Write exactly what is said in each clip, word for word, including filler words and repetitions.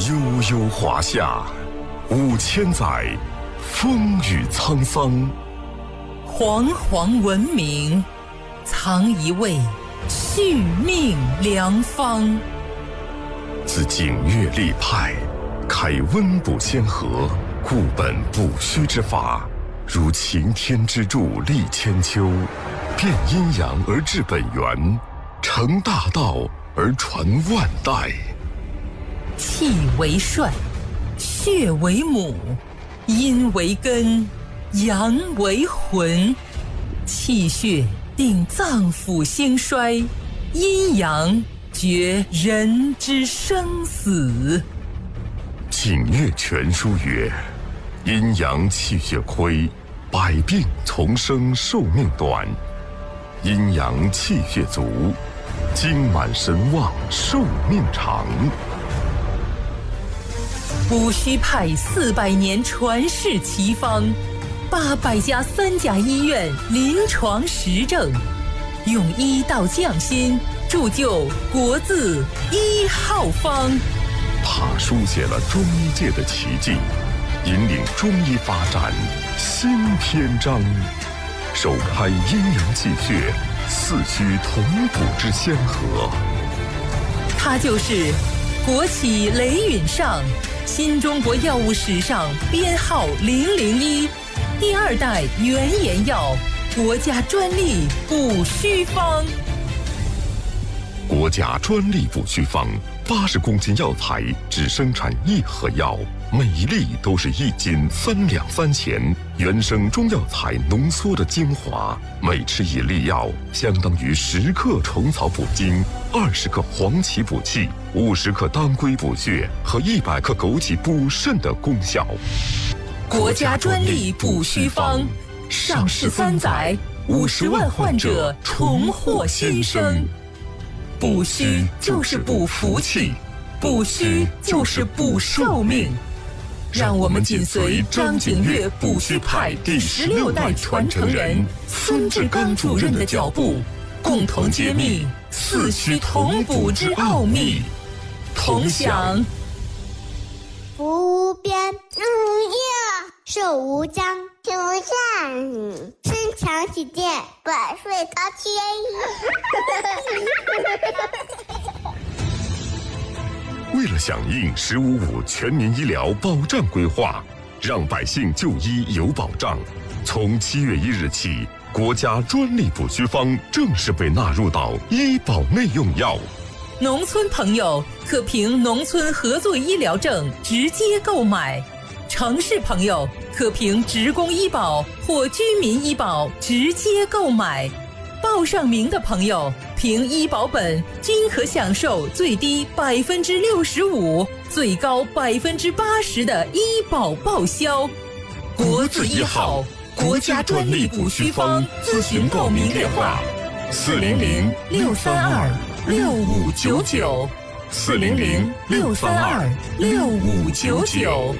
悠悠华夏，五千载，风雨沧桑。 煌煌文明，藏一味续命良方。 自景岳立派，开温补先河，固本补虚之法，如擎天之柱立千秋，变阴阳而治本源，成大道而传万代。 气为帅，血为母，阴为根，阳为魂。气血定脏腑兴衰，阴阳决人之生死。 景岳全书曰：阴阳气血亏，百病丛生，寿命短；阴阳气血足，精满神旺，寿命长。 补虚派四百年传世奇方，八百家三甲医院临床实证，用医道匠心，铸就国字一号方。 他书写了中医界的奇迹，引领中医发展新篇章，首开阴阳气血四虚同补之先河。 他就是国企雷允上，新中国药物史上编号零零一，第二代原研药，国家专利补虚方。 国家专利补虚方，八十公斤药材只生产一盒药，每一粒都是一斤三两三钱，原生中药材浓缩的精华，每吃一粒药，相当于十克虫草补精，二十克黄芪补气，五十克当归补血和一百克枸杞补肾的功效。 国家专利补虚方，上市三载，五十万患者重获新生。补虚就是补福气，补虚就是补寿命。让我们紧随张景岳补虚派第十六代传承人孙志刚主任的脚步，共同揭秘四虚同补之奥秘，同享。 福无边，日无夜，寿无疆，天无下，身强体健，百岁高天。为了响应“十五五”全民医疗保障规划，让百姓就医有保障，从七月一日起，国家专利补虚方正式被纳入到医保内用药。 农村朋友可凭农村合作医疗证直接购买，城市朋友可凭职工医保或居民医保直接购买。报上名的朋友凭医保本均可享受最低百分之六十五、最高百分之八十的医保报销。国字一号，国家专利补虚方，咨询报名电话：四零零六三二六五九九，四零零六三二六五九九。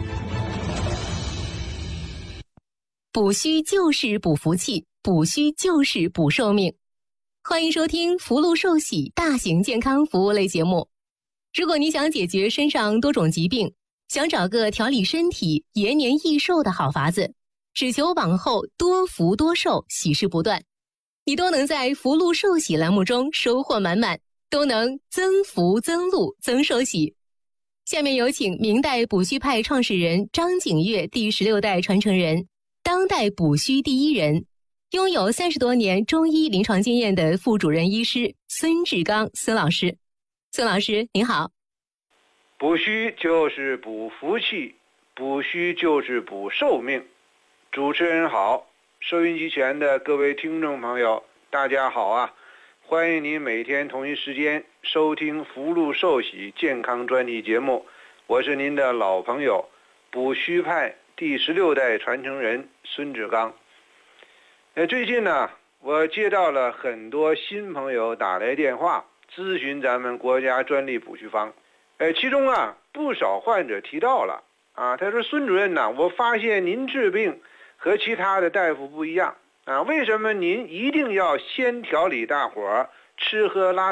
补虚就是补福气，补虚就是补寿命。欢迎收听福禄寿喜大型健康服务类节目。如果你想解决身上多种疾病，想找个调理身体、延年益寿的好法子，只求往后多福多寿，喜事不断，你都能在福禄寿喜栏目中收获满满，都能增福增禄增寿喜。下面有请明代补虚派创始人张景岳第十六代传承人，当代补虚第一人，拥有三十多年中医临床经验的副主任医师孙志刚孙老师。孙老师您好。 补虚就是补福气，补虚就是补寿命。主持人好，收音机前的各位听众朋友大家好啊，欢迎您每天同一时间收听福禄寿喜健康专题节目，我是您的老朋友补虚派第十六代传承人孙志刚。呃，最近呢，我接到了很多新朋友打来电话咨询咱们国家专利补虚方。呃，其中啊，不少患者提到了啊，他说孙主任呐，我发现您治病和其他的大夫不一样啊，为什么您一定要先调理大伙儿吃喝拉